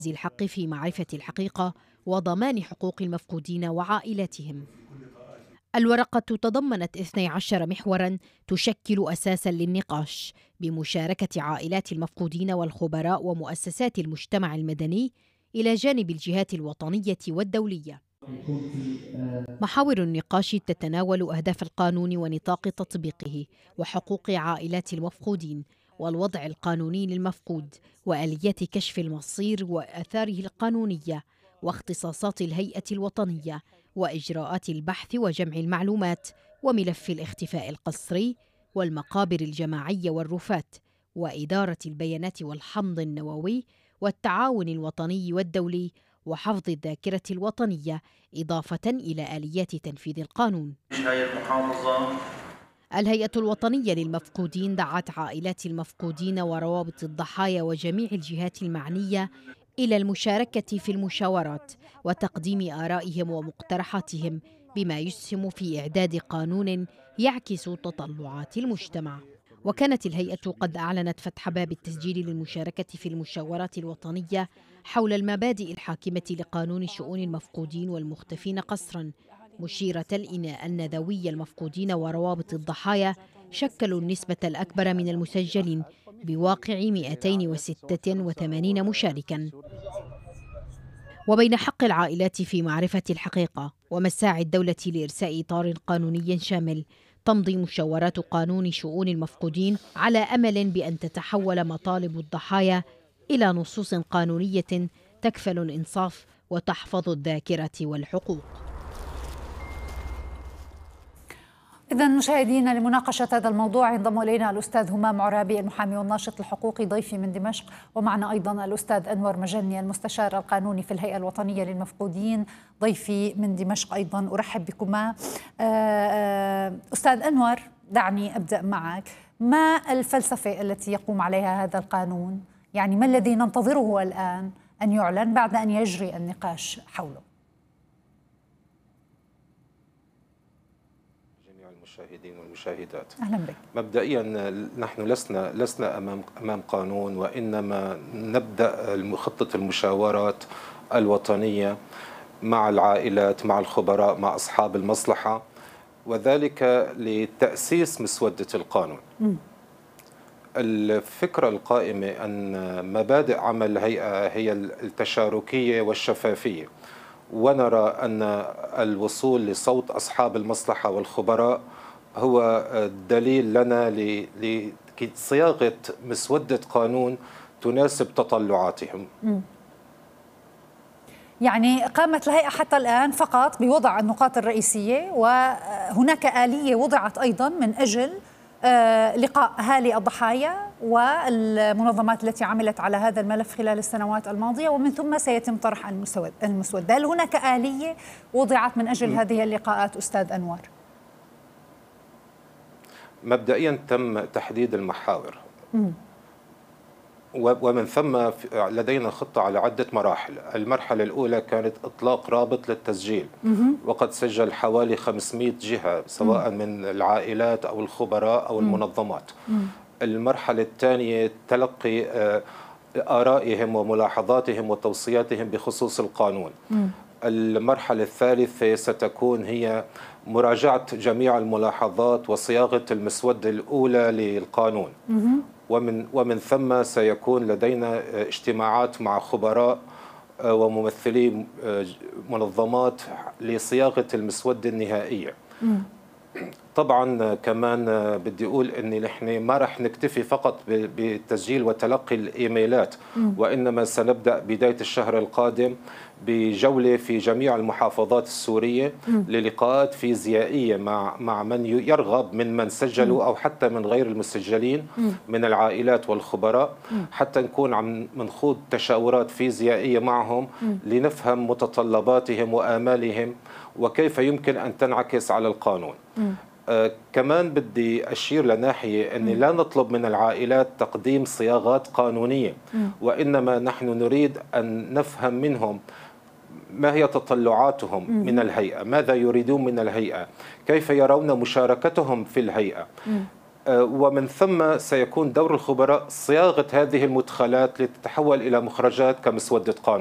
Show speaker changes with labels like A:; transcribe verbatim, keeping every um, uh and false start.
A: الحق في معرفة الحقيقة وضمان حقوق المفقودين وعائلاتهم. الورقة تضمنت اثني عشر محوراً تشكل أساساً للنقاش بمشاركة عائلات المفقودين والخبراء ومؤسسات المجتمع المدني إلى جانب الجهات الوطنية والدولية. محاور النقاش تتناول أهداف القانون ونطاق تطبيقه وحقوق عائلات المفقودين والوضع القانوني للمفقود وآليات كشف المصير وآثاره القانونية واختصاصات الهيئة الوطنية وإجراءات البحث وجمع المعلومات وملف الاختفاء القسري والمقابر الجماعية والرفات وإدارة البيانات والحمض النووي والتعاون الوطني والدولي وحفظ الذاكرة الوطنية إضافة إلى آليات تنفيذ القانون. الهيئة الوطنية للمفقودين دعت عائلات المفقودين وروابط الضحايا وجميع الجهات المعنية إلى المشاركة في المشاورات وتقديم آرائهم ومقترحاتهم بما يسهم في إعداد قانون يعكس تطلعات المجتمع. وكانت الهيئة قد أعلنت فتح باب التسجيل للمشاركة في المشاورات الوطنية حول المبادئ الحاكمة لقانون شؤون المفقودين والمختفين قسراً، مشيرة إن الندوي المفقودين وروابط الضحايا شكلوا النسبة الأكبر من المسجلين بواقع مئتين وستة وثمانين مشاركاً. وبين حق العائلات في معرفة الحقيقة ومساعي الدولة لإرساء إطار قانوني شامل، تمضي مشاورات قانون شؤون المفقودين على أمل بأن تتحول مطالب الضحايا إلى نصوص قانونية تكفل الإنصاف وتحفظ الذاكرة والحقوق.
B: إذن مشاهدينا، لمناقشة هذا الموضوع ينضم إلينا الأستاذ همام عرابي المحامي والناشط الحقوقي ضيفي من دمشق، ومعنا أيضا الأستاذ أنور مجني المستشار القانوني في الهيئة الوطنية للمفقودين ضيفي من دمشق أيضا. أرحب بكما. أستاذ أنور، دعني أبدأ معك. ما الفلسفة التي يقوم عليها هذا القانون؟ يعني ما الذي ننتظره الآن أن يعلن بعد أن يجري النقاش حوله؟
C: المشاهدين والمشاهدات،
B: أهلا بك.
C: مبدئيا نحن لسنا لسنا امام امام قانون، وانما نبدا خطه المشاورات الوطنيه مع العائلات، مع الخبراء، مع اصحاب المصلحه، وذلك لتاسيس مسوده القانون. م. الفكره القائمه ان مبادئ عمل الهيئه هي التشاركيه والشفافيه، ونرى أن الوصول لصوت أصحاب المصلحة والخبراء هو دليل لنا لصياغة مسودة قانون تناسب تطلعاتهم. م.
B: يعني قامت الهيئة حتى الآن فقط بوضع النقاط الرئيسية، وهناك آلية وضعت أيضا من أجل لقاء أهالي الضحايا والمنظمات التي عملت على هذا الملف خلال السنوات الماضية، ومن ثم سيتم طرح المسودة. هل هناك آلية وضعت من أجل هذه اللقاءات أستاذ أنور؟
C: مبدئيا تم تحديد المحاور، م. ومن ثم لدينا خطة على عدة مراحل. المرحلة الأولى كانت إطلاق رابط للتسجيل، وقد سجل حوالي خمسمئة جهة سواء من العائلات أو الخبراء أو المنظمات. المرحلة الثانية تلقي آرائهم وملاحظاتهم وتوصياتهم بخصوص القانون. المرحلة الثالثة ستكون هي مراجعة جميع الملاحظات وصياغة المسودة الأولى للقانون، ومن ومن ثم سيكون لدينا اجتماعات مع خبراء وممثلي منظمات لصياغة المسودة النهائية. م. طبعا كمان بدي أقول أني نحن ما رح نكتفي فقط بتسجيل وتلقي الإيميلات، م. وإنما سنبدأ بداية الشهر القادم بجولة في جميع المحافظات السورية م. للقاءات فيزيائية مع مع من يرغب من من سجلوا أو حتى من غير المسجلين م. من العائلات والخبراء، م. حتى نكون عم منخوض تشاورات فيزيائية معهم م. لنفهم متطلباتهم وآمالهم وكيف يمكن أن تنعكس على القانون. م. آه كمان بدي أشير لناحية أن لا نطلب من العائلات تقديم صياغات قانونية، م. وإنما نحن نريد أن نفهم منهم ما هي تطلعاتهم م. من الهيئة، ماذا يريدون من الهيئة، كيف يرون مشاركتهم في الهيئة. م. ومن ثم سيكون دور الخبراء صياغة هذه المدخلات لتتحول إلى مخرجات كمسودة قانون.